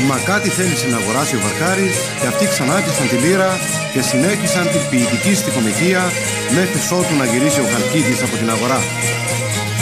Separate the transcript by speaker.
Speaker 1: Μα κάτι θέλησε να αγοράσει ο Βαρκάρης και αυτοί ξανά έκλεισαν τη λύρα και συνέχισαν την ποιητική στιχομηθεία μέχρι ότου να γυρίσει ο Χαλκίδης από την αγορά.